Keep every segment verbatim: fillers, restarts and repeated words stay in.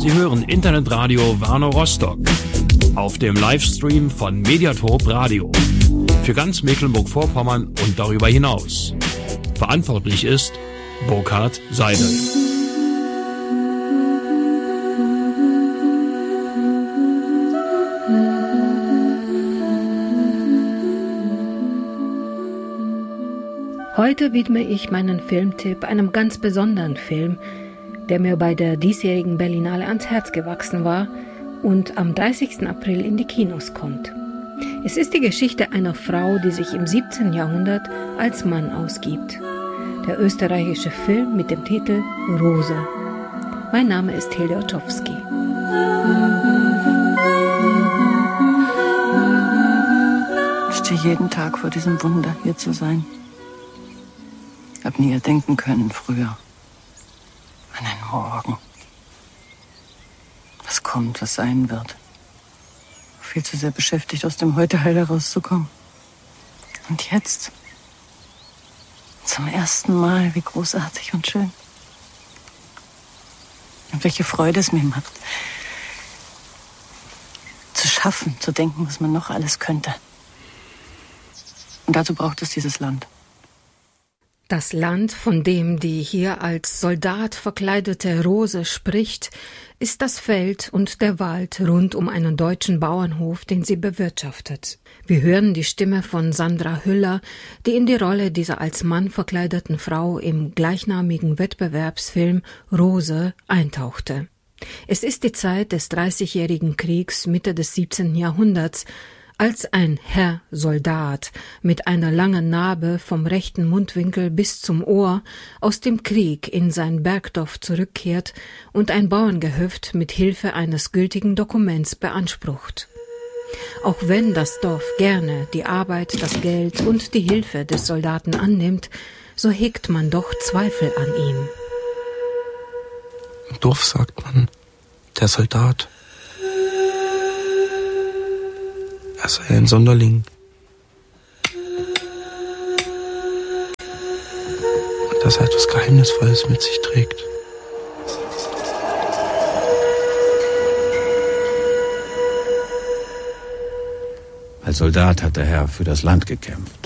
Sie hören Internetradio Warnow Rostock auf dem Livestream von Mediatop Radio für ganz Mecklenburg-Vorpommern und darüber hinaus. Verantwortlich ist Burkhard Seidel. Heute widme ich meinen Filmtipp einem ganz besonderen Film, der mir bei der diesjährigen Berlinale ans Herz gewachsen war und am dreißigsten April in die Kinos kommt. Es ist die Geschichte einer Frau, die sich im siebzehnten Jahrhundert als Mann ausgibt. Der österreichische Film mit dem Titel Rose. Mein Name ist Hilde Oczowski. Ich stehe jeden Tag vor diesem Wunder, hier zu sein. Hab nie erdenken können früher. An einen Morgen. Was kommt, was sein wird. Viel zu sehr beschäftigt, aus dem Heute heil herauszukommen. Und jetzt? Zum ersten Mal, wie großartig und schön. Und welche Freude es mir macht. Zu schaffen, zu denken, was man noch alles könnte. Und dazu braucht es dieses Land. Das Land, von dem die hier als Soldat verkleidete Rose spricht, ist das Feld und der Wald rund um einen deutschen Bauernhof, den sie bewirtschaftet. Wir hören die Stimme von Sandra Hüller, die in die Rolle dieser als Mann verkleideten Frau im gleichnamigen Wettbewerbsfilm Rose eintauchte. Es ist die Zeit des Dreißigjährigen Kriegs Mitte des siebzehnten Jahrhunderts, als ein Herr Soldat mit einer langen Narbe vom rechten Mundwinkel bis zum Ohr aus dem Krieg in sein Bergdorf zurückkehrt und ein Bauerngehöft mit Hilfe eines gültigen Dokuments beansprucht. Auch wenn das Dorf gerne die Arbeit, das Geld und die Hilfe des Soldaten annimmt, so hegt man doch Zweifel an ihm. Im Dorf sagt man, der Soldat, er sei ein Sonderling. Und dass er etwas Geheimnisvolles mit sich trägt. Als Soldat hat der Herr für das Land gekämpft.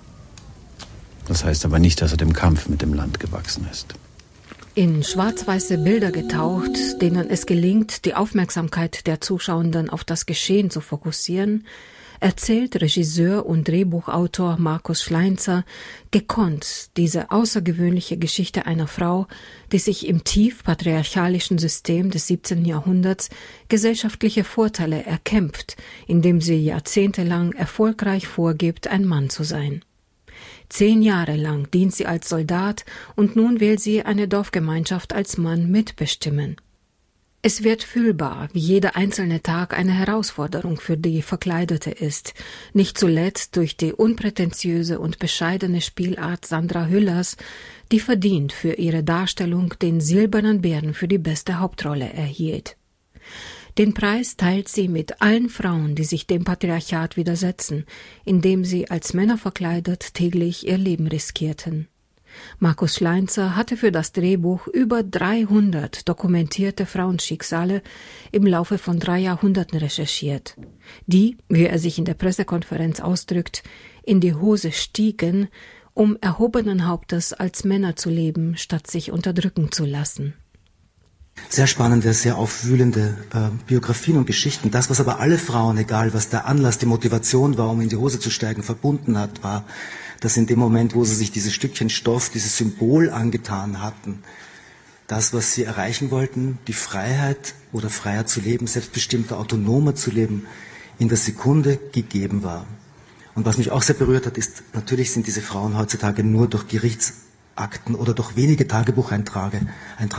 Das heißt aber nicht, dass er dem Kampf mit dem Land gewachsen ist. In schwarz-weiße Bilder getaucht, denen es gelingt, die Aufmerksamkeit der Zuschauenden auf das Geschehen zu fokussieren, erzählt Regisseur und Drehbuchautor Markus Schleinzer gekonnt diese außergewöhnliche Geschichte einer Frau, die sich im tief patriarchalischen System des siebzehnten Jahrhunderts gesellschaftliche Vorteile erkämpft, indem sie jahrzehntelang erfolgreich vorgibt, ein Mann zu sein. Zehn Jahre lang dient sie als Soldat und nun will sie eine Dorfgemeinschaft als Mann mitbestimmen. Es wird fühlbar, wie jeder einzelne Tag eine Herausforderung für die Verkleidete ist, nicht zuletzt durch die unprätentiöse und bescheidene Spielart Sandra Hüllers, die verdient für ihre Darstellung den Silbernen Bären für die beste Hauptrolle erhielt. Den Preis teilt sie mit allen Frauen, die sich dem Patriarchat widersetzen, indem sie als Männer verkleidet täglich ihr Leben riskierten. Markus Schleinzer hatte für das Drehbuch über dreihundert dokumentierte Frauenschicksale im Laufe von drei Jahrhunderten recherchiert, die, wie er sich in der Pressekonferenz ausdrückt, in die Hose stiegen, um erhobenen Hauptes als Männer zu leben, statt sich unterdrücken zu lassen. Sehr spannende, sehr aufwühlende äh, Biografien und Geschichten. Das, was aber alle Frauen, egal was der Anlass, die Motivation war, um in die Hose zu steigen, verbunden hat, war, dass in dem Moment, wo sie sich dieses Stückchen Stoff, dieses Symbol angetan hatten, das, was sie erreichen wollten, die Freiheit oder freier zu leben, selbstbestimmter, autonomer zu leben, in der Sekunde gegeben war. Und was mich auch sehr berührt hat, ist, natürlich sind diese Frauen heutzutage nur durch Gerichtsakten oder durch wenige Tagebucheintragungen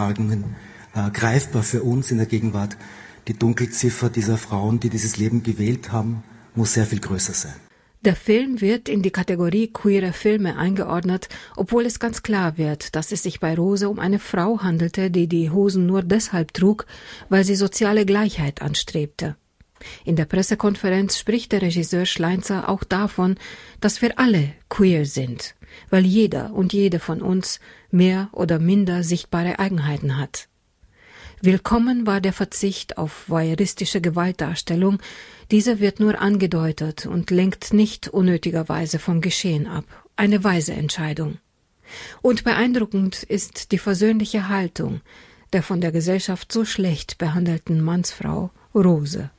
äh, greifbar für uns in der Gegenwart. Die Dunkelziffer dieser Frauen, die dieses Leben gewählt haben, muss sehr viel größer sein. Der Film wird in die Kategorie queere Filme eingeordnet, obwohl es ganz klar wird, dass es sich bei Rose um eine Frau handelte, die die Hosen nur deshalb trug, weil sie soziale Gleichheit anstrebte. In der Pressekonferenz spricht der Regisseur Schleinzer auch davon, dass wir alle queer sind, weil jeder und jede von uns mehr oder minder sichtbare Eigenheiten hat. Willkommen war der Verzicht auf voyeuristische Gewaltdarstellung, dieser wird nur angedeutet und lenkt nicht unnötigerweise vom Geschehen ab. Eine weise Entscheidung. Und beeindruckend ist die versöhnliche Haltung der von der Gesellschaft so schlecht behandelten Mannsfrau Rose.